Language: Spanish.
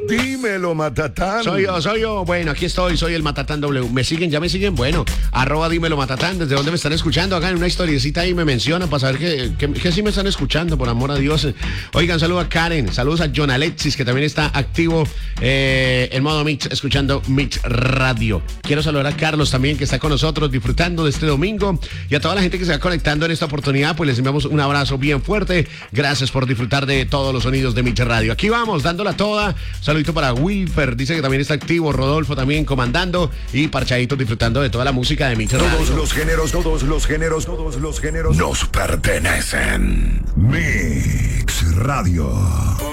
Dímelo, Matatán. Soy yo. Bueno, aquí estoy, soy el Matatán W. ¿Me siguen? ¿Ya me siguen? Bueno, @ dímelo Matatán. ¿Desde dónde me están escuchando? Hagan una historiecita ahí y me mencionan para saber que sí me están escuchando, por amor a Dios. Oigan, saludos a Karen, saludos a John Alexis, que también está activo en modo Mix, escuchando Mix Radio. Quiero saludar a Carlos también, que está con nosotros disfrutando de este domingo. Y a toda la gente que se va conectando en esta oportunidad, pues les enviamos un abrazo bien fuerte. Gracias por disfrutar de todos los sonidos de Mix Radio. Aquí vamos, dándola toda. Saludito para Wilfer, dice que también está activo. Rodolfo también comandando. Y Parchadito disfrutando de toda la música de Mix Radio. Todos los géneros nos pertenecen. Mix Radio.